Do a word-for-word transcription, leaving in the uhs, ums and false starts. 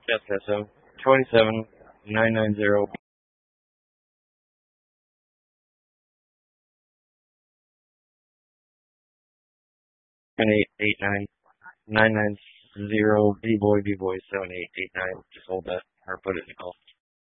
Yes, yes, so twenty-seven nine nine zero and eight eight nine nine nine zero B boy B boy seven eight eight nine. Just hold that or put it in the call.